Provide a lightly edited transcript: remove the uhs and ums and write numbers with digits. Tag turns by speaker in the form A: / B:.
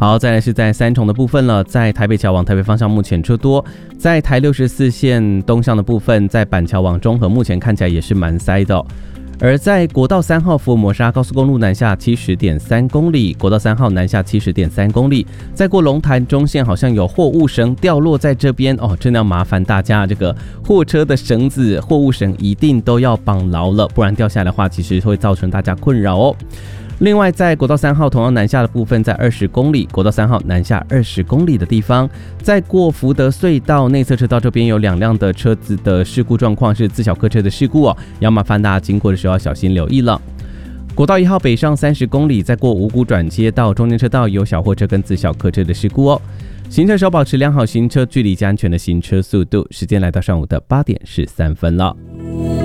A: 好，再来是在三重的部分了，在台北桥往台北方向目前车多，在台64线东向的部分，在板桥往中和目前看起来也是蛮塞的而在国道3号福尔摩沙高速公路南下 70.3 公里，国道3号南下 70.3 公里，再过龙潭中线好像有货物绳掉落在这边哦，真的要麻烦大家，这个货车的绳子、货物绳一定都要绑牢了，不然掉下来的话，其实会造成大家困扰哦。另外，在国道3号同样南下的部分，在20公里，国道3号南下20公里的地方，在过福德隧道内侧车道这边有2辆的车子的事故状况，是自小客车的事故哦，要麻烦大家经过的时候要小心留意了。国道1号北上30公里，在过五股转接到中间车道有小货车跟自小客车的事故哦。行车时保持良好行车距离及安全的行车速度。时间来到上午的8点13分了。